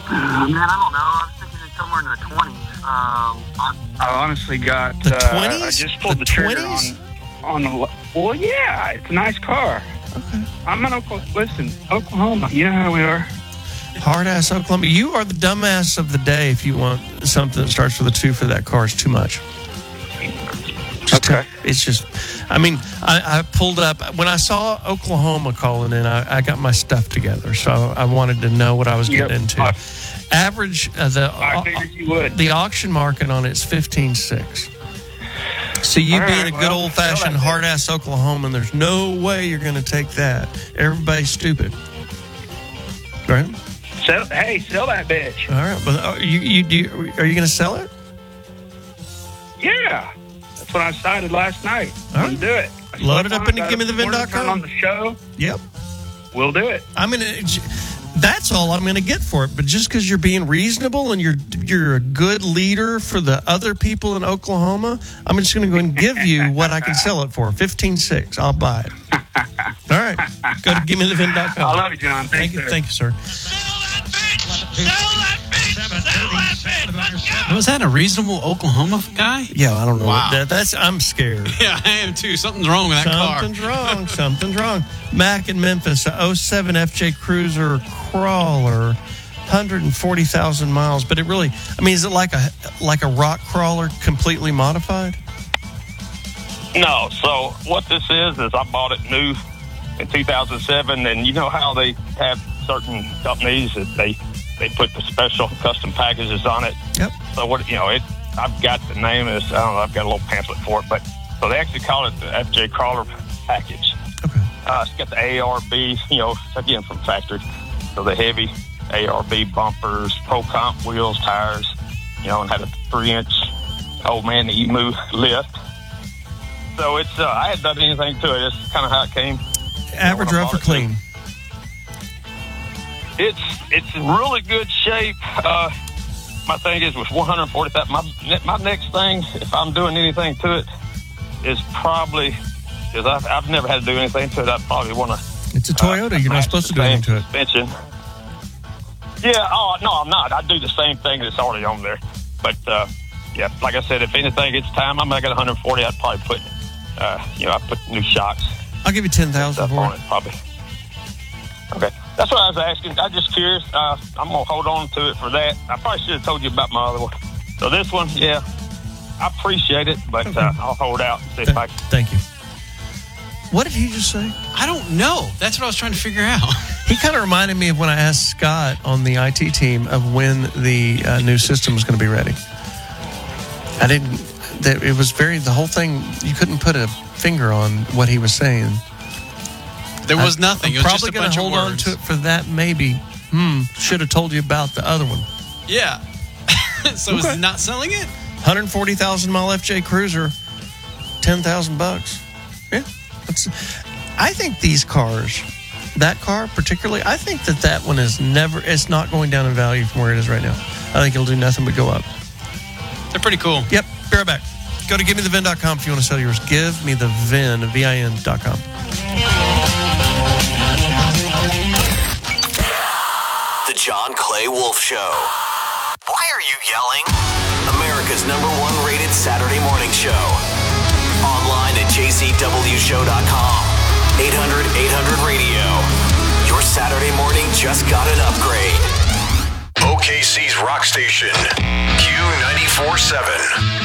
Man, I don't know. I was thinking it's somewhere in the 20s. I honestly got the 20s. I just pulled the trigger 20s? on the. Well, yeah, it's a nice car. Okay. I'm in Oklahoma. You know how we are. Hard ass Oklahoma. You are the dumbass of the day if you want something that starts with a 2 for that car. It's too much. It's just, I mean, I pulled up. When I saw Oklahoma calling in, I got my stuff together. So I wanted to know what I was getting into. Average, the auction market on it's 15.6. So you being a good old-fashioned hard-ass Oklahoman, there's no way you're going to take that. Everybody's stupid. Right? Sell that bitch. All right. But are you going to sell it? Yeah. That's what I decided last night. All right. Do it. Load it up into GimmeTheVin.com. On the show. Yep. We'll do it. I mean, that's all I'm going to get for it. But just because you're being reasonable and you're a good leader for the other people in Oklahoma, I'm just going to go and give you what I can sell it for. 15.6. I'll buy it. All right. Go to GimmeTheVin.com. I love you, John. Thank you. Thank you, sir. Was that a reasonable Oklahoma guy? Yeah, I don't know. Wow. I'm scared. Yeah, I am too. Something's wrong with that car. Something's wrong. Mac in Memphis, a 07 FJ Cruiser crawler, 140,000 miles. But it really, I mean, is it like a rock crawler completely modified? No. So what this is I bought it new in 2007, and you know how they have certain companies that they put the special custom packages on it. Yep. So I've got the name of this. I don't know. I've got a little pamphlet for it, but so they actually call it the FJ Crawler package. Okay. It's got the ARB, again from factory. So the heavy ARB bumpers, Pro Comp wheels, tires, and had a 3-inch old man Emu lift. So it's I hadn't done anything to it. It's kind of how it came. Average, rough, or clean? It's in really good shape. My thing is with 140,000. My next thing, if I'm doing anything to it, is probably because I've never had to do anything to it. I probably want to. It's a Toyota. You're not supposed to do anything to it. Suspension. Yeah. Oh no, I'm not. I do the same thing that's already on there. But yeah, like I said, if anything, it's time. I'm making 140. I'd probably put, I put new shocks. I'll give you 10,000 for it. Probably. Okay. That's what I was asking. I'm just curious. I'm going to hold on to it for that. I probably should have told you about my other one. So this one, yeah, I appreciate it, but I'll hold out and see if I can. Thank you. What did he just say? I don't know. That's what I was trying to figure out. He kind of reminded me of when I asked Scott on the IT team of when the new system was going to be ready. It was the whole thing, you couldn't put a finger on what he was saying. There was nothing. It was probably going to hold on to it for that, maybe. Should have told you about the other one. Yeah. So is he not selling it? 140,000 mile FJ Cruiser, $10,000. Yeah. I think these cars, that car particularly, I think that one it's not going down in value from where it is right now. I think it'll do nothing but go up. They're pretty cool. Yep. Be right back. Go to GimmeTheVin.com if you want to sell yours. GiveMeTheVin, VIN.com. The John Clay Wolf Show. Why are you yelling? America's #1 rated Saturday morning show. Online at jcwshow.com. 800-800-RADIO. Your Saturday morning just got an upgrade. OKC's rock station. Q94.7.